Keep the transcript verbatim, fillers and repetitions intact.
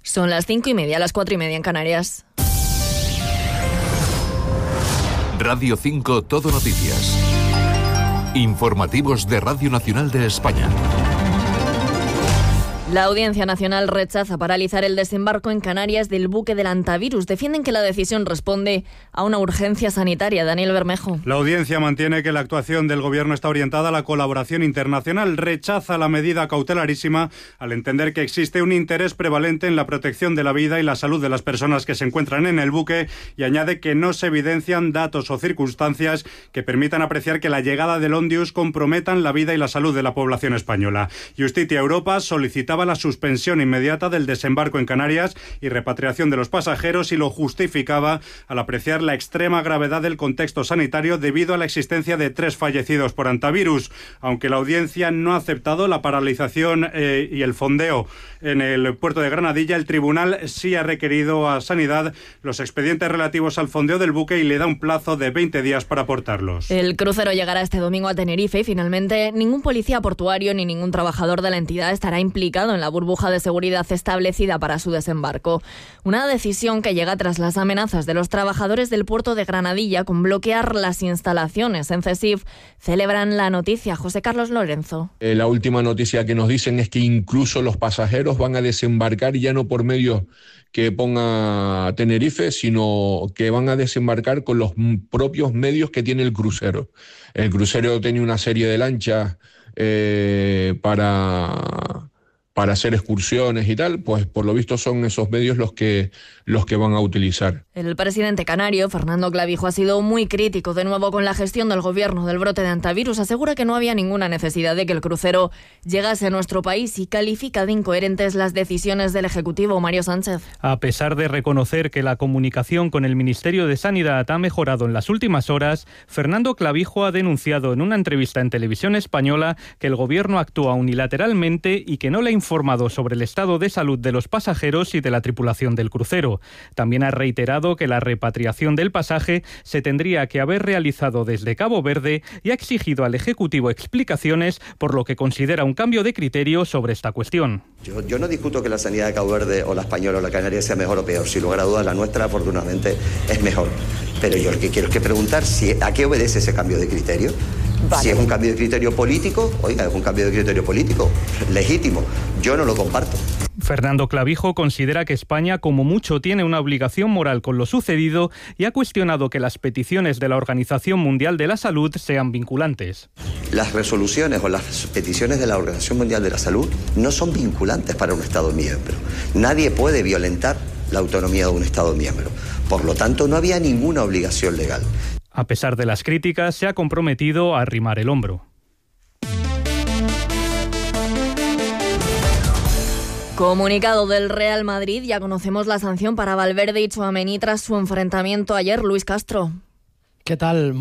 Son las cinco y media, las cuatro y media en Canarias. Radio cinco Todo Noticias. Informativos de Radio Nacional de España. La Audiencia Nacional rechaza paralizar el desembarco en Canarias del buque del Antavirus. Defienden que la decisión responde a una urgencia sanitaria. Daniel Bermejo. La Audiencia mantiene que la actuación del Gobierno está orientada a la colaboración internacional. Rechaza la medida cautelarísima al entender que existe un interés prevalente en la protección de la vida y la salud de las personas que se encuentran en el buque, y añade que no se evidencian datos o circunstancias que permitan apreciar que la llegada del Ondius comprometan la vida y la salud de la población española. Justitia Europa solicitaba la suspensión inmediata del desembarco en Canarias y repatriación de los pasajeros, y lo justificaba al apreciar la extrema gravedad del contexto sanitario debido a la existencia de tres fallecidos por antivirus. Aunque la audiencia no ha aceptado la paralización eh, y el fondeo en el puerto de Granadilla, el tribunal sí ha requerido a Sanidad los expedientes relativos al fondeo del buque y le da un plazo de veinte días para aportarlos. El crucero llegará este domingo a Tenerife y finalmente ningún policía portuario ni ningún trabajador de la entidad estará implicado en la burbuja de seguridad establecida para su desembarco. Una decisión que llega tras las amenazas de los trabajadores del puerto de Granadilla con bloquear las instalaciones. En CESIF celebran la noticia. José Carlos Lorenzo. Eh, la última noticia que nos dicen es que incluso los pasajeros van a desembarcar ya no por medios que ponga Tenerife, sino que van a desembarcar con los propios medios que tiene el crucero. El crucero tiene una serie de lanchas eh, para... para hacer excursiones y tal, pues por lo visto son esos medios los que, los que van a utilizar. El presidente canario, Fernando Clavijo, ha sido muy crítico de nuevo con la gestión del gobierno del brote de antivirus. Asegura que no había ninguna necesidad de que el crucero llegase a nuestro país y califica de incoherentes las decisiones del Ejecutivo. Mario Sánchez. A pesar de reconocer que la comunicación con el Ministerio de Sanidad ha mejorado en las últimas horas, Fernando Clavijo ha denunciado en una entrevista en Televisión Española que el gobierno actúa unilateralmente y que no le informa informado sobre el estado de salud de los pasajeros y de la tripulación del crucero. También ha reiterado que la repatriación del pasaje se tendría que haber realizado desde Cabo Verde y ha exigido al Ejecutivo explicaciones por lo que considera un cambio de criterio sobre esta cuestión. Yo, yo no discuto que la sanidad de Cabo Verde o la española o la canaria sea mejor o peor. Sin lugar a dudas, la nuestra afortunadamente es mejor. Pero yo lo que quiero es que preguntar si, a qué obedece ese cambio de criterio. Vale. Si es un cambio de criterio político, oiga, es un cambio de criterio político legítimo. Yo no lo comparto. Fernando Clavijo considera que España como mucho tiene una obligación moral con lo sucedido y ha cuestionado que las peticiones de la Organización Mundial de la Salud sean vinculantes. Las resoluciones o las peticiones de la Organización Mundial de la Salud no son vinculantes para un Estado miembro. Nadie puede violentar la autonomía de un Estado miembro. Por lo tanto, no había ninguna obligación legal. A pesar de las críticas, se ha comprometido a arrimar el hombro. Comunicado del Real Madrid, ya conocemos la sanción para Valverde y Tchouaméni tras su enfrentamiento ayer. Luis Castro. ¿Qué tal?